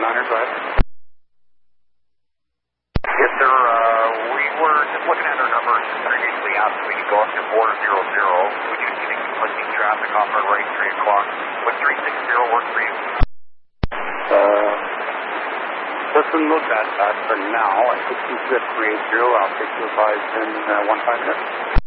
Niner, go ahead. Yes, sir. We were just looking at our numbers previously asked if we could go up to 400. We do see the conflicting traffic off our right 3 o'clock. Would 360 work for you? Doesn't look that bad for now. I could see good 380. I'll take your advice in 1 5 minutes.